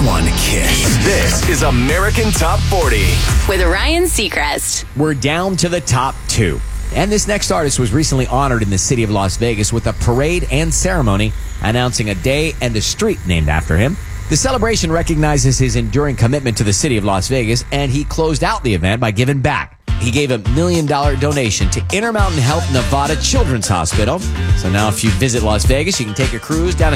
one, Kiss. This is American Top 40. With Ryan Seacrest. We're down to the top 2. And this next artist was recently honored in the city of Las Vegas with a parade and ceremony announcing a day and a street named after him. The celebration recognizes his enduring commitment to the city of Las Vegas, and he closed out the event by giving back. He gave a $1 million donation to Intermountain Health Nevada Children's Hospital. So now if you visit Las Vegas, you can take a cruise down